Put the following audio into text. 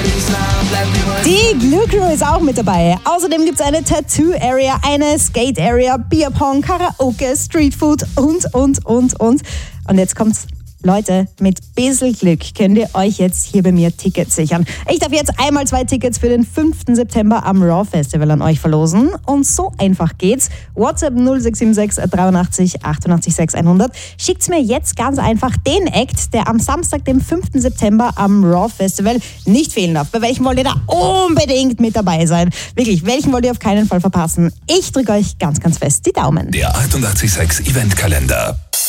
Die Glue Crew ist auch mit dabei. Außerdem gibt es eine Tattoo-Area, eine Skate-Area, Bierpong, Karaoke, Streetfood und. Und jetzt kommt's. Leute, mit bisschen Glück könnt ihr euch jetzt hier bei mir Tickets sichern. Ich darf jetzt einmal 2 Tickets für den 5. September am Raw Festival an euch verlosen. Und so einfach geht's. WhatsApp 0676 83 88 6100. Schickt's mir jetzt ganz einfach den Act, der am Samstag, dem 5. September am Raw Festival nicht fehlen darf. Bei welchem wollt ihr da unbedingt mit dabei sein? Wirklich, welchen wollt ihr auf keinen Fall verpassen? Ich drücke euch ganz, ganz fest die Daumen. Der 88.6 Eventkalender.